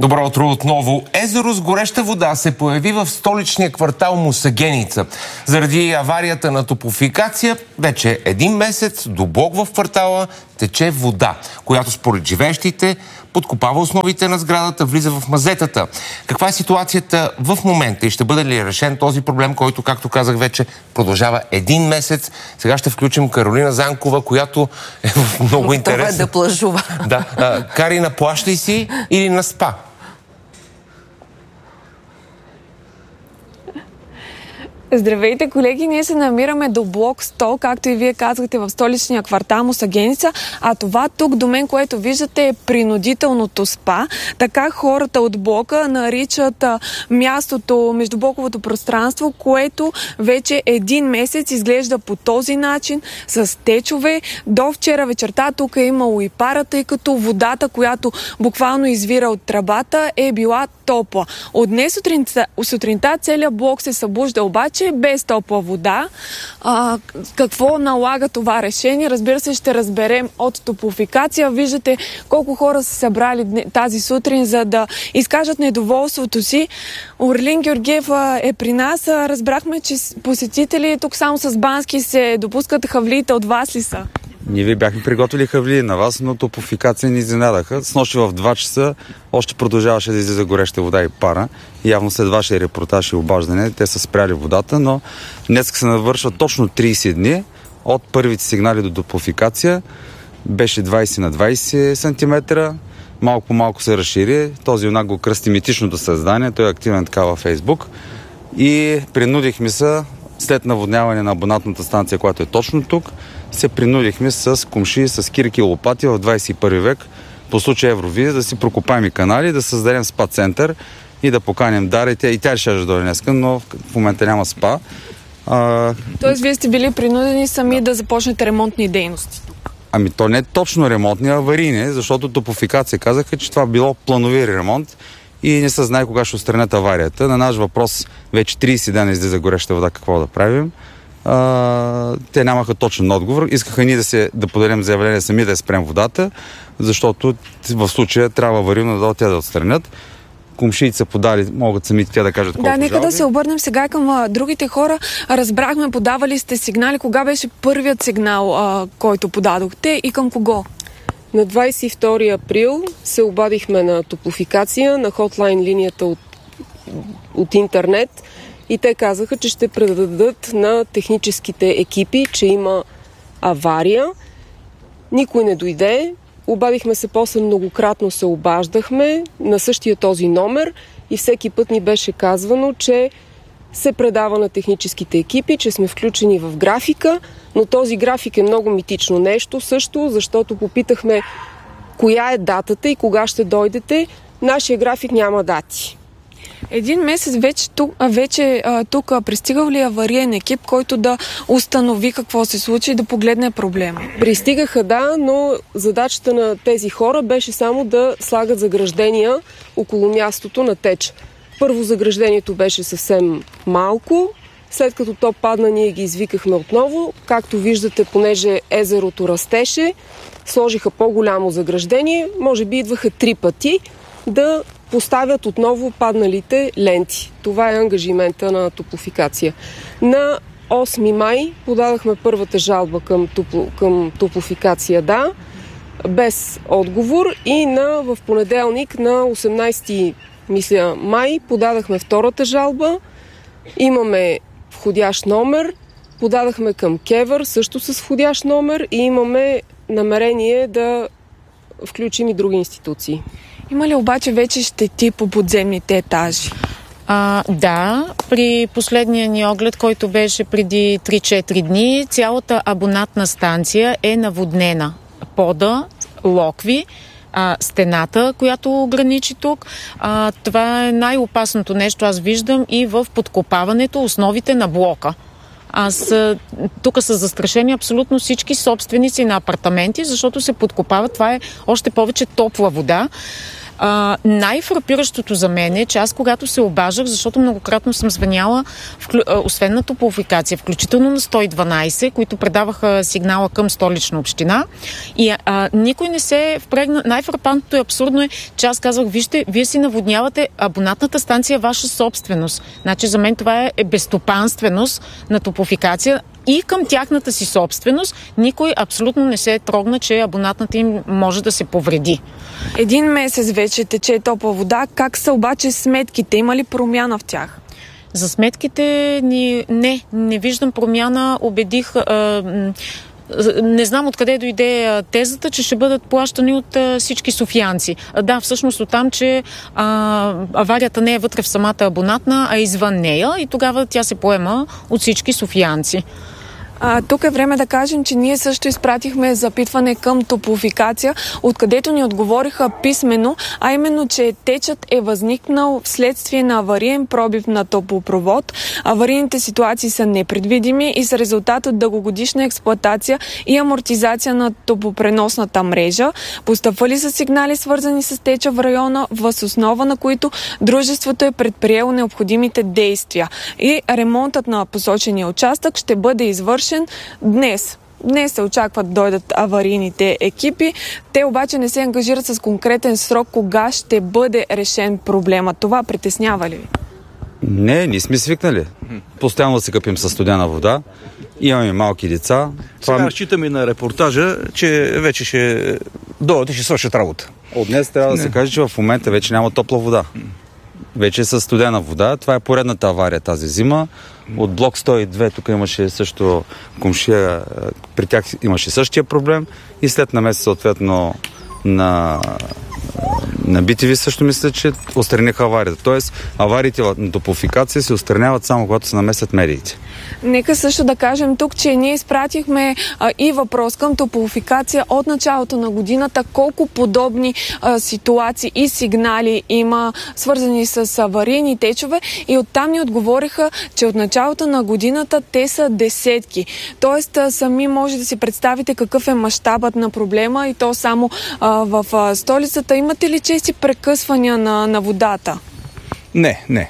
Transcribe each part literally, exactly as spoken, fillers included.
Добро утро отново. Езеро с гореща вода се появи в столичния квартал Мусагеница. Заради аварията на Топлофикация вече един месец до блок в квартала тече вода, която според живеещите подкопава основите на сградата, влиза в мазетата. Каква е ситуацията в момента и ще бъде ли решен този проблем, който, както казах вече, продължава един месец? Сега ще включим Каролина Занкова, която е в много интересна... Това е да плажува. Да. А, Кари, на плаж ли си или на спа? Здравейте, колеги! Ние се намираме до блок сто, както и вие казахте, в столичния квартал Мусагеница, а това тук до мен, което виждате, е принудителното спа. Така хората от блока наричат а, мястото, междублоковото пространство, което вече един месец изглежда по този начин, с течове. До вчера вечерта тук е имало и пара, тъй като водата, която буквално извира от тръбата, е била топла. От днес сутринта, сутринта целият блок се събужда обаче без топла вода. А, какво налага това решение? Разбира се, ще разберем от Топлофикация. Виждате колко хора са събрали тази сутрин, за да изкажат недоволството си. Орлин Георгиев е при нас. Разбрахме, че посетители тук само с бански се допускат. Хавлиите от вас ли са? Ние ви бяхме приготвили хавли на вас, но Топлофикация ни изненадаха. Снощи в два часа още продължаваше да излиза гореща вода и пара. Явно след вашия репортаж и обаждане те са спряли водата, но днес се навършва точно трийсет дни от първите сигнали до Топлофикация. Беше двайсет на двайсет сантиметра. Малко по малко се разшири. Този юнак го кръсти митичното създание. Той е активен така във Фейсбук. И принудихме се, след наводняване на абонатната станция, която е точно тук, се принудихме с комши, с кирки и лопати в двайсет и първи век, по случай Евровизия, да си прокопаем и канали, да създадем спа център и да поканим Дара. И тя, и тя ще дойде днеска, но в момента няма спа. А... Тоест, вие сте били принудени сами да, да започнете ремонтни дейности? Ами то не е точно ремонтни, а аварийни, защото Топлофикация казаха, че това било планови ремонт и не се знае кога ще отстранят аварията. На наш въпрос вече трийсет дена излиза гореща вода, какво да правим. Uh, те нямаха точен отговор. Искаха ние да, се, да поделим заявление сами да спрем водата, защото в случая трябва аварийно да те да отстранят. Комшиите са подали, могат самите тя да кажат колко Да, нека жалби. Да се обърнем сега към а, другите хора. Разбрахме, подавали сте сигнали. Кога беше първият сигнал, а, който подадохте и към кого? На двайсет и втори април се обадихме на Топлофикация, на хотлайн линията от, от интернет, и те казаха, че ще предадат на техническите екипи, че има авария. Никой не дойде. Обадихме се после, многократно се обаждахме на същия този номер и всеки път ни беше казвано, че се предава на техническите екипи, че сме включени в графика, но този график е много митично нещо също, защото попитахме коя е датата и кога ще дойдете. Нашия график няма дати. Един месец вече тук, вече, тук пристигал ли авариен екип, който да установи какво се случи и да погледне проблема? Пристигаха, да, но задачата на тези хора беше само да слагат заграждения около мястото на теч. Първо заграждението беше съвсем малко, след като то падна, ние ги извикахме отново. Както виждате, понеже езерото растеше, сложиха по-голямо заграждение, може би идваха три пъти да поставят отново падналите ленти. Това е ангажимента на Топлофикация. На осми май подадахме първата жалба към, топло, към Топлофикация, да, без отговор, и на, в понеделник на осемнайсети мисля, май подадахме втората жалба. Имаме входящ номер, подадахме към КЕВР също с входящ номер и имаме намерение да включим и други институции. Има ли обаче вече щети по подземните етажи? А, да, при последния ни оглед, който беше преди три-четири дни, цялата абонатна станция е наводнена. Пода, локви, а, стената, която граничи тук. А, това е най-опасното нещо, аз виждам, и в подкопаването основите на блока. Аз тук са застрашени абсолютно всички собственици на апартаменти, защото се подкопават. Това е още повече топла вода. А, най-фрапиращото за мен е, че аз когато се обаждах, защото многократно съм звъняла, вклю... освен на топлофикация, включително на сто и дванайсет, които предаваха сигнала към Столична община, и а, никой не се впрегна. Най-фрапантното и абсурдно е, че аз казах, вижте, вие си наводнявате, абонатната станция е ваша собственост. Значи за мен това е безстопанственост на топлофикация и към тяхната си собственост. Никой абсолютно не се е трогна, че абонатната им може да се повреди. Един месец вече тече топла вода. Как са обаче сметките? Има ли промяна в тях? За сметките ни, не, не виждам промяна. Убедих... А, не знам откъде дойде тезата, че ще бъдат плащани от а, всички софиянци. А, да, всъщност оттам, че а, аварията не е вътре в самата абонатна, а извън нея, и тогава тя се поема от всички софиянци. А, тук е време да кажем, че ние също изпратихме запитване към топлофикация, откъдето ни отговориха писменно, а именно, че течът е възникнал вследствие на авариен пробив на топлопровод. Аварийните ситуации са непредвидими и са резултат от дългогодишна експлоатация и амортизация на топлопреносната мрежа. Постъпвали са сигнали, свързани с теча в района, въз основа на които дружеството е предприело необходимите действия. И ремонтът на посочения участък ще бъде извършен днес. Днес се очакват да дойдат аварийните екипи. Те обаче не се ангажират с конкретен срок кога ще бъде решен проблема. Това притеснява ли ви? Не, ние сме свикнали. Постоянно се къпим със студена вода. Имаме малки деца. Сега това... разчитаме на репортажа, че вече ще дойдат и ще свършат работа. От днес трябва да се каже, че в момента вече няма топла вода. Вече е със студена вода. Това е поредната авария тази зима. От блок сто и две тук имаше също комшия, при тях имаше същия проблем и след намеса съответно на, на би ти ви също мисля, че отстраниха аварията. Тоест авариите на топлофикация се отстраняват само когато се намесят медиите. Нека също да кажем тук, че ние изпратихме а, и въпрос към топлофикация от началото на годината. Колко подобни а, ситуации и сигнали има, свързани с аварийни течове, и оттам ни отговориха, че от началото на годината те са десетки. Тоест а, сами може да си представите какъв е мащабът на проблема, и то само а, в а, столицата. Имате ли чести прекъсвания на, на водата? Не, не.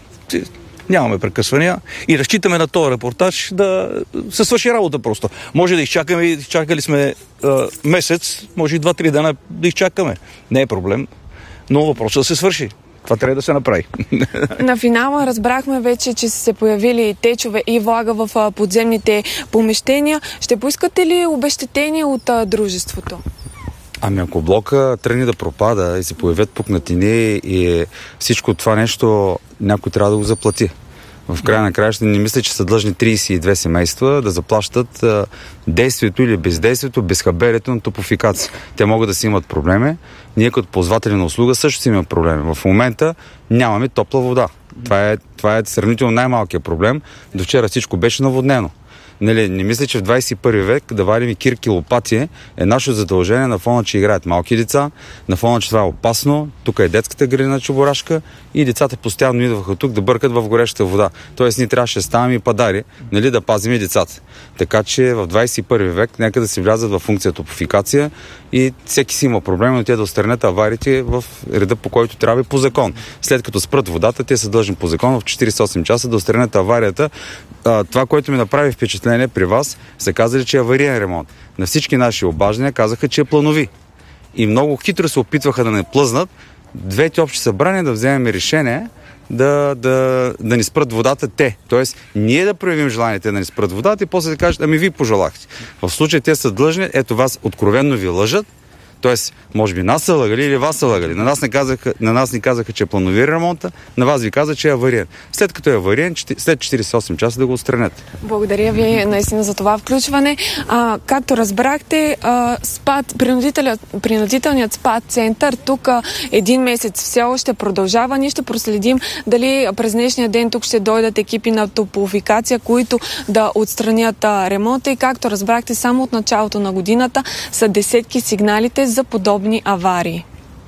Нямаме прекъсвания и разчитаме на този репортаж да се свърши работа просто. Може да изчакаме, изчакали сме а, месец, може и два-три дена да изчакаме. Не е проблем, но въпросът да се свърши. Това трябва да се направи. На финала разбрахме вече, че са се появили течове и влага в подземните помещения. Ще поискате ли обезщетение от а, дружеството? Ами ако блока тръгне да пропада и се появят пукнатини и всичко това нещо, някой трябва да го заплати. В края на краищата не мисля, че са длъжни трийсет и две семейства да заплащат а, действието или бездействието, безхаберието на топлофикация. Те могат да си имат проблеми. Ние като ползватели на услуга също си имаме проблеми. В момента нямаме топла вода. Това е, това е сравнително най-малкият проблем. До вчера всичко беше наводнено. Нали, не мисля, че в двайсет и първи век да варим кирки и лопати е наше задължение на фона, че играят малки деца, на фона, че това е опасно. Тук е детската градина Чебурашка и децата постоянно идваха тук да бъркат в горещата вода. Тоест ние трябваше да ставаме и падари, нали, да пазим и децата. Така че в двайсет и първи век нека да си влязат в функция топлофикация и всеки си има проблем, но те да отстранят авариите в реда, по който трябва и по закон. След като спрат водата, те са длъжни по закон в четирийсет и осем часа да отстранят аварията. А, това, което ми направи впечатление при вас, са казали, че е авариен ремонт. На всички наши обаждания казаха, че е планови. И много хитро се опитваха да не плъзнат двете общи събрания да вземем решение да, да, да ни спрат водата те. Тоест, ние да проявим желанието да ни спрат водата и после да кажат, ами ви пожелахте. В случай те са длъжни, ето вас откровенно ви лъжат. Тоест, може би нас са лъгали или вас са лъгали. На нас не казаха, на нас ни казаха, че е планови ремонта, на вас ви каза, че е авариен. След като е авариен, след четирийсет и осем часа да го отстранят. Благодаря ви наистина за това включване. А, както разбрахте, а, спад, принудителният, принудителният спад център тук един месец все още продължава. Ние ще проследим дали през днешния ден тук ще дойдат екипи на топлофикация, които да отстранят а, ремонта, и както разбрахте, само от началото на годината са десетки сигналите за подобни аварии.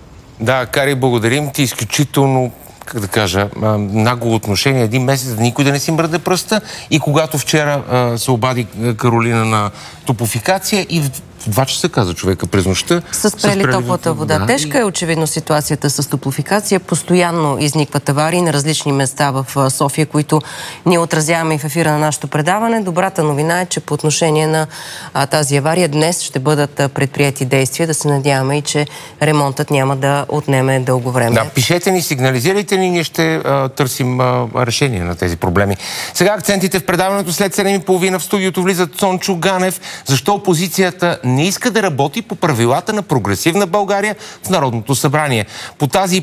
Да, Кари, благодарим ти. Изключително, как да кажа, нагло отношение. Един месец да никой да не си мръдне пръста. И когато вчера а, се обади Каролина на топлофикация и В два часа, каза човека, през нощта. С спрели топлата вода. Да. Тежка е очевидно ситуацията с топлофикация. Постоянно изникват аварии на различни места в София, които ние отразяваме и в ефира на нашето предаване. Добрата новина е, че по отношение на а, тази авария днес ще бъдат предприяти действия. Да се надяваме и, че ремонтът няма да отнеме дълго време. Да, пишете ни, сигнализирайте ни, ние ще а, търсим а, решение на тези проблеми. Сега акцентите в предаването. След седем и половина в студиото влиза Цончо Ганев. Защо опозицията не иска да работи по правилата на прогресивна България в Народното събрание? По тази